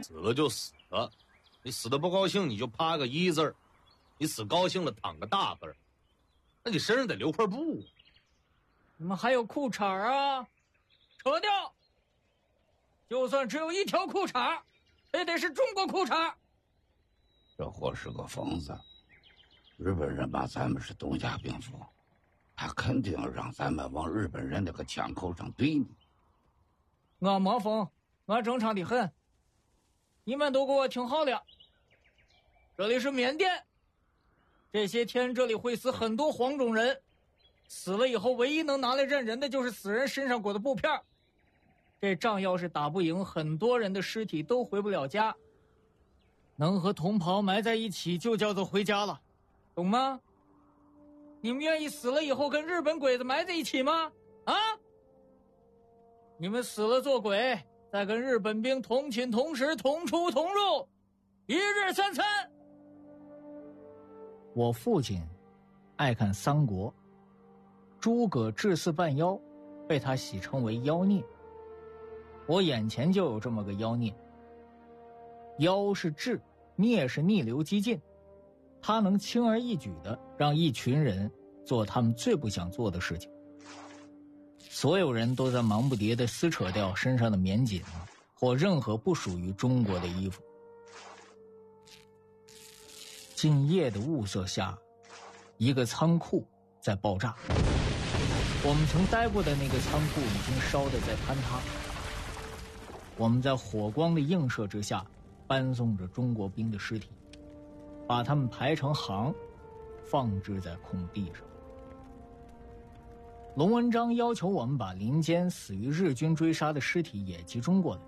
死了就死了，你死的不高兴你就趴个一字儿，你死高兴了躺个大字儿，那你身上得留块布。 你们还有裤衩啊？扯掉！就算只有一条裤衩，也得是中国裤衩。 这货是个疯子，日本人把咱们是东亚病夫，他肯定让咱们往日本人那个枪口上怼你。 我没疯，我正常的很。你们都给我听好了，这里是缅甸，这些天这里会死很多黄种人，死了以后唯一能拿来认人的就是死人身上裹的布片。这仗要是打不赢，很多人的尸体都回不了家，能和同袍埋在一起就叫做回家了，懂吗？你们愿意死了以后跟日本鬼子埋在一起吗？啊？你们死了做鬼，再跟日本兵同寝同食同出同入，一日三餐。我父亲爱看三国，诸葛治四半妖被他戏称为妖孽。我眼前就有这么个妖孽，妖是智，孽是逆流激进，他能轻而易举地让一群人做他们最不想做的事情。所有人都在忙不迭地撕扯掉身上的棉锦或任何不属于中国的衣服。近夜的雾色下，一个仓库在爆炸。我们曾待过的那个仓库已经烧得在坍塌。我们在火光的映射之下搬送着中国兵的尸体，把他们排成行，放置在空地上。龙文章要求我们把林间死于日军追杀的尸体也集中过来。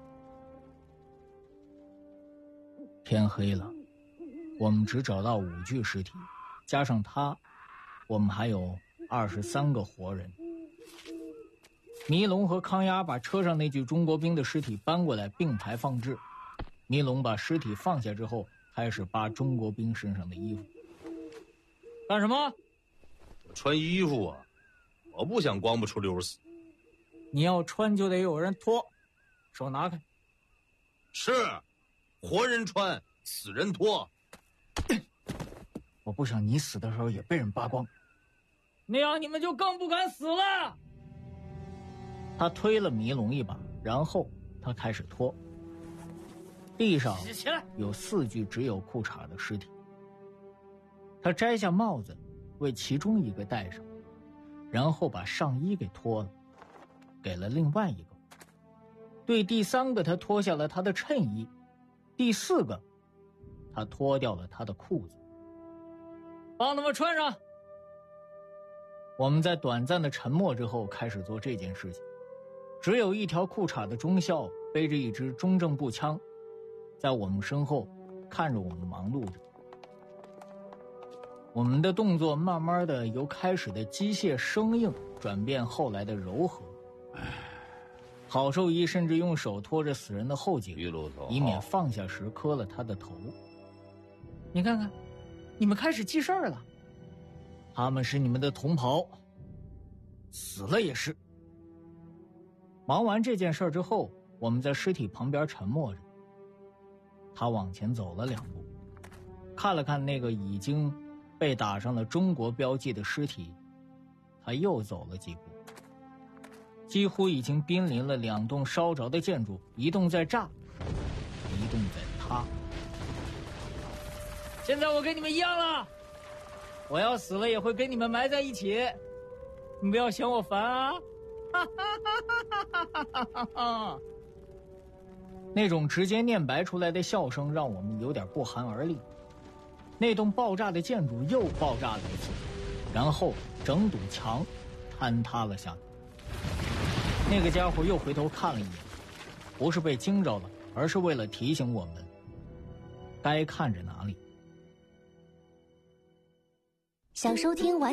天黑了，我们只找到5具尸体，加上他，我们还有23个活人。迷龙和康丫把车上那具中国兵的尸体搬过来并排放置。迷龙把尸体放下之后，开始扒中国兵身上的衣服。干什么？ 我穿衣服啊，我不想光不出溜死。 你要穿就得有人脱，手拿开。 是，活人穿，死人脱。 我不想你死的时候也被人扒光，那样你们就更不敢死了。他推了迷龙一把，然后他开始脱。地上有4具只有裤衩的尸体。他摘下帽子为其中一个戴上，然后把上衣给脱了，给了另外一个。对第3个他脱下了他的衬衣，第4个他脱掉了他的裤子。帮他们穿上。我们在短暂的沉默之后开始做这件事情。只有一条裤衩的中校背着一支中正步枪，在我们身后看着我们忙碌着。我们的动作慢慢的由开始的机械生硬转变后来的柔和。郝寿一甚至用手托着死人的后颈，以免放下时磕了他的头。你看看，你们开始记事儿了。他们是你们的同袍，死了也是。忙完这件事之后，我们在尸体旁边沉默着。他往前走了2步，看了看那个已经被打上了中国标记的尸体，他又走了几步。几乎已经濒临了2栋烧着的建筑，一栋在炸，一栋在塌。现在我跟你们一样了，我要死了也会跟你们埋在一起，你们不要嫌我烦啊！哈哈哈哈哈哈哈！那种直接念白出来的笑声让我们有点不寒而栗。那栋爆炸的建筑又爆炸了一次，然后整堵墙坍塌了下来。那个家伙又回头看了一眼，不是被惊着了，而是为了提醒我们该看着哪里。 想收听完